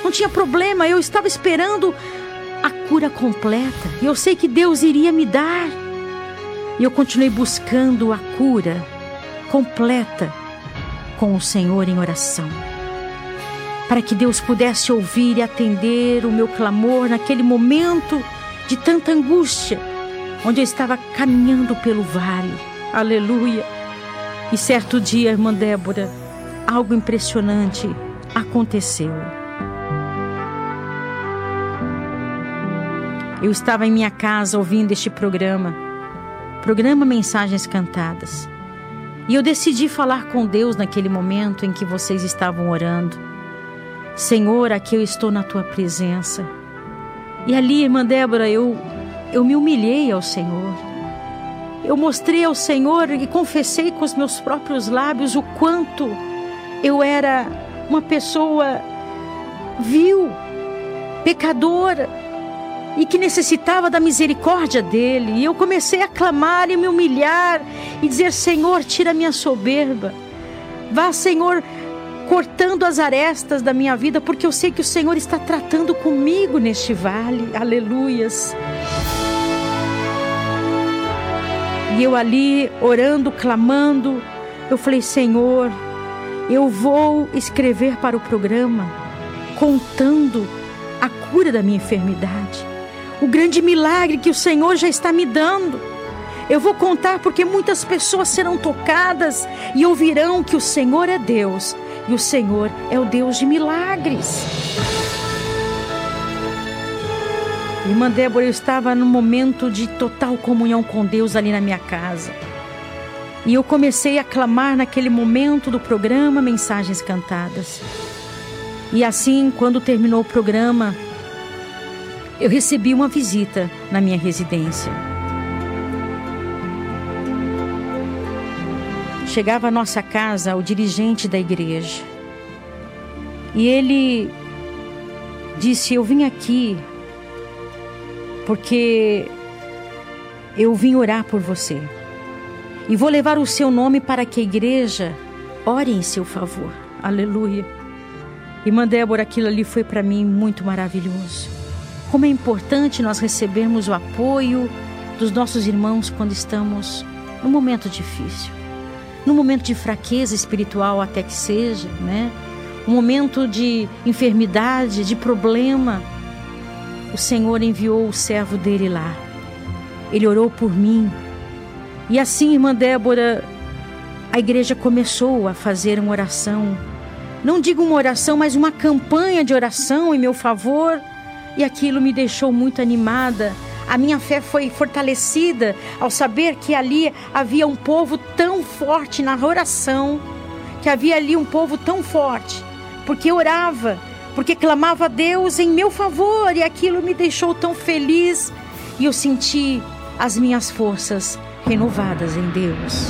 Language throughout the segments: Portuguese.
não tinha problema, eu estava esperando a cura completa. E eu sei que Deus iria me dar. E eu continuei buscando a cura completa com o Senhor em oração, para que Deus pudesse ouvir e atender o meu clamor naquele momento de tanta angústia, onde eu estava caminhando pelo vale. Aleluia! E certo dia, irmã Débora, algo impressionante aconteceu. Eu estava em minha casa ouvindo este programa Mensagens Cantadas. E eu decidi falar com Deus naquele momento em que vocês estavam orando. Senhor, aqui eu estou na tua presença. E ali, irmã Débora, eu me humilhei ao Senhor. Eu mostrei ao Senhor e confessei com os meus próprios lábios o quanto eu era uma pessoa vil, pecadora, e que necessitava da misericórdia dele. E eu comecei a clamar e me humilhar e dizer: Senhor, tira a minha soberba. Vá, Senhor, cortando as arestas da minha vida, porque eu sei que o Senhor está tratando comigo neste vale. Aleluias. E eu ali orando, clamando, eu falei: Senhor, eu vou escrever para o programa contando a cura da minha enfermidade, o grande milagre que o Senhor já está me dando. Eu vou contar, porque muitas pessoas serão tocadas e ouvirão que o Senhor é Deus e o Senhor é o Deus de milagres. Irmã Débora, eu estava num momento de total comunhão com Deus ali na minha casa. E eu comecei a clamar naquele momento do programa Mensagens Cantadas. E assim, quando terminou o programa, eu recebi uma visita na minha residência. Chegava à nossa casa o dirigente da igreja. E ele disse: eu vim aqui porque eu vim orar por você. E vou levar o seu nome para que a igreja ore em seu favor. Aleluia. Irmã Débora, aquilo ali foi para mim muito maravilhoso. Como é importante nós recebermos o apoio dos nossos irmãos quando estamos num momento difícil, num momento de fraqueza espiritual até que seja, né? Um momento de enfermidade, de problema. O Senhor enviou o servo dele lá. Ele orou por mim. E assim, irmã Débora, a igreja começou a fazer uma oração. Não digo uma oração, mas uma campanha de oração em meu favor. E aquilo me deixou muito animada. A minha fé foi fortalecida ao saber que ali havia um povo tão forte na oração. Que havia ali um povo tão forte. Porque orava, porque clamava a Deus em meu favor. E aquilo me deixou tão feliz. E eu senti as minhas forças renovadas em Deus.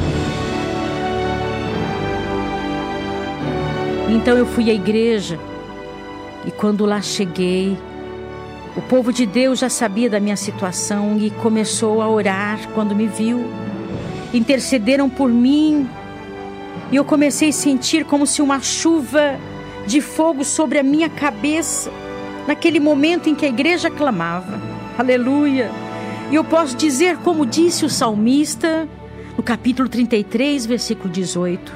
Então eu fui à igreja. E quando lá cheguei, o povo de Deus já sabia da minha situação e começou a orar quando me viu. Intercederam por mim. E eu comecei a sentir como se uma chuva de fogo sobre a minha cabeça, naquele momento em que a igreja clamava. Aleluia! E eu posso dizer, como disse o salmista, no capítulo 33, versículo 18.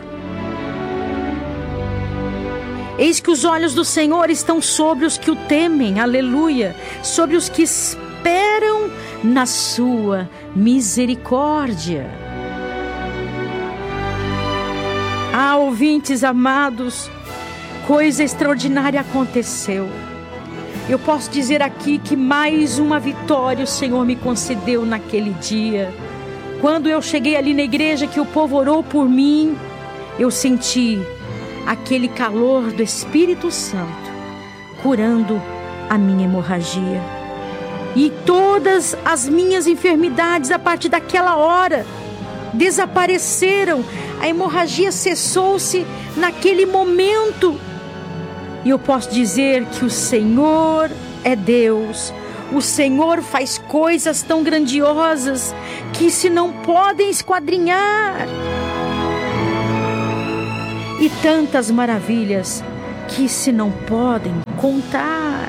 Eis que os olhos do Senhor estão sobre os que o temem, aleluia, sobre os que esperam na sua misericórdia. Ah, ouvintes amados, coisa extraordinária aconteceu. Eu posso dizer aqui que mais uma vitória o Senhor me concedeu naquele dia. Quando eu cheguei ali na igreja, que o povo orou por mim, eu senti aquele calor do Espírito Santo curando a minha hemorragia. E todas as minhas enfermidades a partir daquela hora desapareceram. A hemorragia cessou-se naquele momento. E eu posso dizer que o Senhor é Deus. O Senhor faz coisas tão grandiosas que se não podem esquadrinhar. E tantas maravilhas que se não podem contar.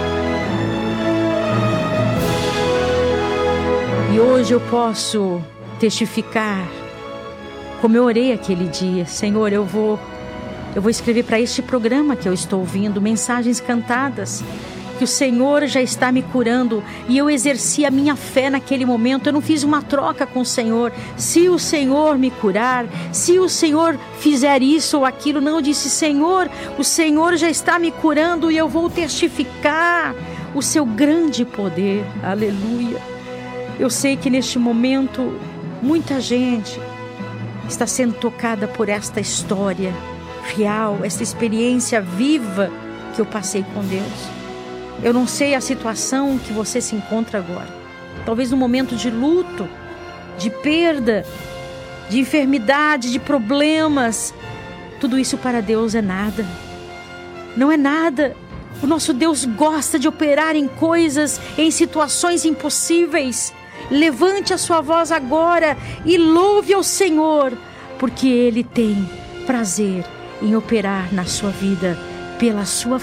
E hoje eu posso testificar como eu orei aquele dia. Senhor, eu vou escrever para este programa que eu estou ouvindo mensagens cantadas, que o Senhor já está me curando, e eu exerci a minha fé naquele momento. Eu não fiz uma troca com o Senhor. Se o Senhor me curar, se o Senhor fizer isso ou aquilo, não, eu disse: Senhor, o Senhor já está me curando e eu vou testificar o seu grande poder. Aleluia. Eu sei que neste momento muita gente está sendo tocada por esta história real, esta experiência viva que eu passei com Deus. Eu não sei a situação que você se encontra agora. Talvez num momento de luto, de perda, de enfermidade, de problemas. Tudo isso para Deus é nada. Não é nada. O nosso Deus gosta de operar em coisas, em situações impossíveis. Levante a sua voz agora e louve ao Senhor, porque Ele tem prazer em operar na sua vida pela sua